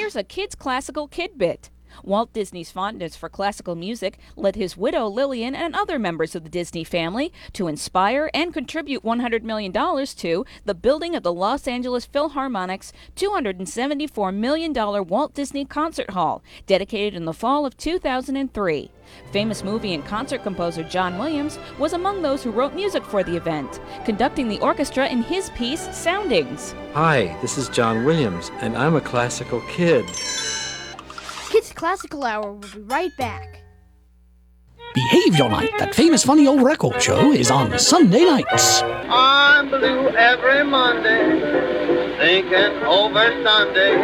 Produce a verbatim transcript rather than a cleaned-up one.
Here's a kids' classical kid bit. Walt Disney's fondness for classical music led his widow Lillian and other members of the Disney family to inspire and contribute one hundred million dollars to the building of the Los Angeles Philharmonic's two hundred seventy-four million dollars Walt Disney Concert Hall, dedicated in the fall of two thousand three. Famous movie and concert composer John Williams was among those who wrote music for the event, conducting the orchestra in his piece, Soundings. Hi, this is John Williams, and I'm a classical kid. Kids Classical Hour will be right back. Behavior Night, that famous funny old record show, is on Sunday nights. I'm blue every Monday, thinking over Sunday.